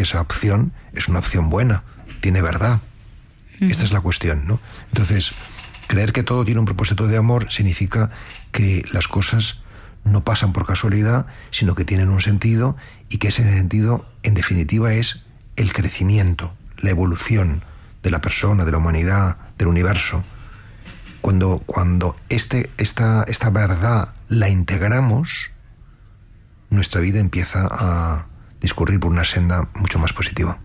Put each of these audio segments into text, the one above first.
que esa opción es una opción buena, tiene verdad. Esta es la cuestión, ¿no? Entonces, creer que todo tiene un propósito de amor significa que las cosas no pasan por casualidad, sino que tienen un sentido, y que ese sentido, en definitiva, es el crecimiento, la evolución de la persona, de la humanidad, del universo. Cuando esta verdad la integramos, nuestra vida empieza a discurrir por una senda mucho más positiva.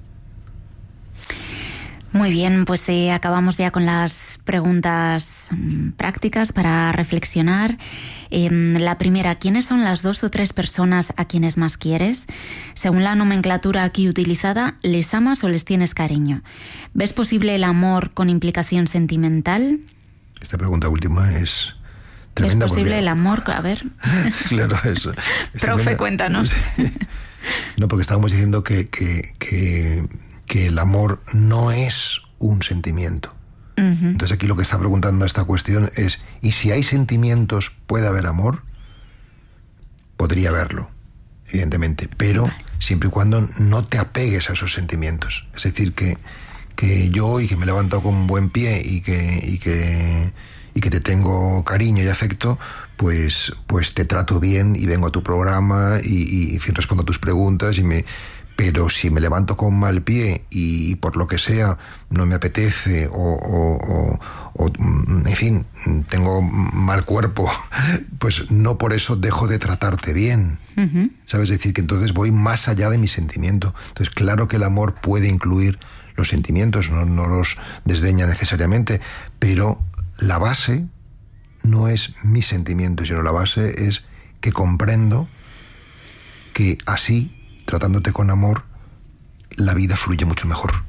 Muy bien, pues acabamos ya con las preguntas prácticas para reflexionar. La primera, ¿quiénes son las 2 o 3 personas a quienes más quieres? Según la nomenclatura aquí utilizada, ¿les amas o les tienes cariño? ¿Ves posible el amor con implicación sentimental? Esta pregunta última es tremenda. ¿Es posible el amor? A ver. Claro, eso. Profe, cuéntanos. Sí. No, porque estábamos diciendo que el amor no es un sentimiento. Entonces aquí lo que está preguntando esta cuestión es, ¿y si hay sentimientos puede haber amor? Podría haberlo, evidentemente, pero siempre y cuando no te apegues a esos sentimientos. Es decir, que yo hoy, que me he levantado con un buen pie y que te tengo cariño y afecto, pues te trato bien y vengo a tu programa y en fin, respondo a tus preguntas pero si me levanto con mal pie y por lo que sea no me apetece o en fin, tengo mal cuerpo, pues no por eso dejo de tratarte bien. ¿Sabes? Es decir, que entonces voy más allá de mi sentimiento. Entonces, claro que el amor puede incluir los sentimientos, no los desdeña necesariamente, pero la base no es mi sentimiento, sino la base es que comprendo que así, tratándote con amor, la vida fluye mucho mejor.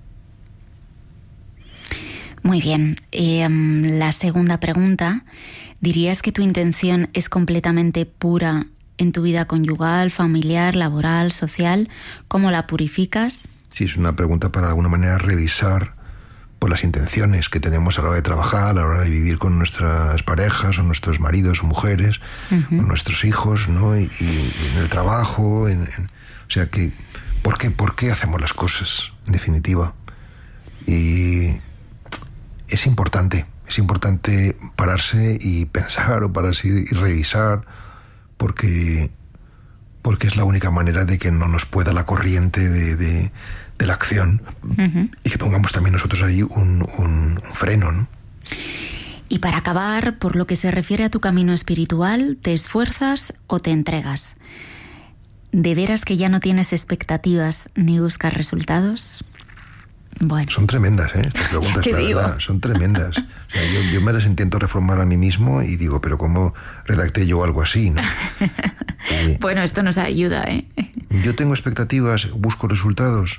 Muy bien. La segunda pregunta, ¿dirías que tu intención es completamente pura en tu vida conyugal, familiar, laboral, social? ¿Cómo la purificas? Sí, es una pregunta para de alguna manera revisar por las intenciones que tenemos a la hora de trabajar, a la hora de vivir con nuestras parejas o nuestros maridos o mujeres, o nuestros hijos, ¿no? Y en el trabajo, o sea, que ¿por qué hacemos las cosas, en definitiva? Y es importante pararse y pensar, o pararse y revisar, porque es la única manera de que no nos pueda la corriente de la acción, y que pongamos también nosotros ahí un freno, ¿no? Y para acabar, por lo que se refiere a tu camino espiritual, ¿te esfuerzas o te entregas? ¿De veras que ya no tienes expectativas ni buscas resultados? Bueno. Son tremendas, estas preguntas, la verdad, son tremendas. O sea, yo me las intento reformar a mí mismo y digo, pero ¿cómo redacté yo algo así, no? Bueno, esto nos ayuda, ¿eh? Yo tengo expectativas, busco resultados.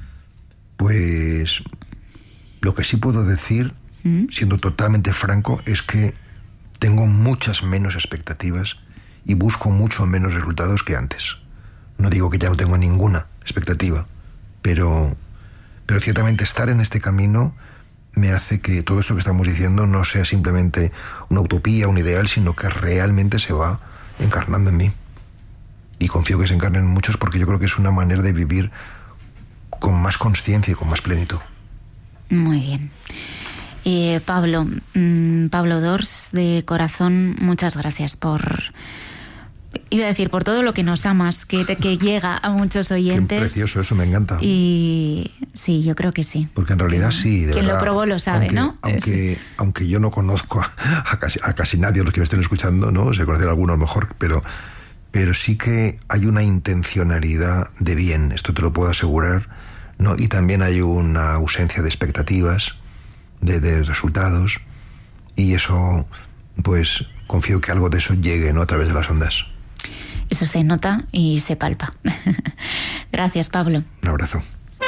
Pues lo que sí puedo decir, siendo totalmente franco, es que tengo muchas menos expectativas y busco mucho menos resultados que antes. No digo que ya no tengo ninguna expectativa, pero ciertamente estar en este camino me hace que todo esto que estamos diciendo no sea simplemente una utopía, un ideal, sino que realmente se va encarnando en mí. Y confío que se encarnen muchos, porque yo creo que es una manera de vivir con más consciencia y con más plenitud. Muy bien. Pablo Dors, de corazón, muchas gracias por todo lo que nos amas, que llega a muchos oyentes. Qué precioso, eso me encanta. Y sí, yo creo que sí. Porque en realidad sí, de quien verdad. Lo probó lo sabe, aunque yo no conozco a casi nadie de los que me estén escuchando, ¿no? Se conocerá alguno a lo mejor, pero sí que hay una intencionalidad de bien, esto te lo puedo asegurar, ¿no? Y también hay una ausencia de expectativas, de resultados, y eso, pues confío que algo de eso llegue, ¿no? A través de las ondas. Eso se nota y se palpa. Gracias, Pablo. Un abrazo.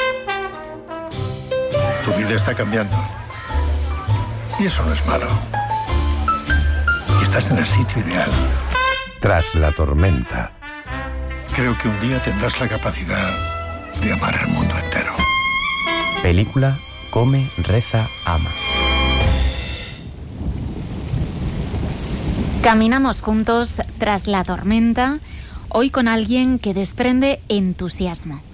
Tu vida está cambiando. Y eso no es malo. Y estás en el sitio ideal. Tras la tormenta. Creo que un día tendrás la capacidad de amar al mundo entero. Película Come, Reza, Ama. Caminamos juntos tras la tormenta, hoy con alguien que desprende entusiasmo.